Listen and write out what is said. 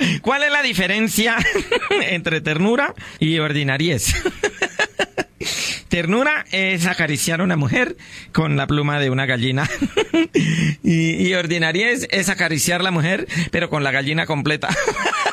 ¿Cuál es la diferencia entre ternura y ordinariez? Ternura es acariciar a una mujer con la pluma de una gallina. Y ordinariez es acariciar a la mujer, pero con la gallina completa.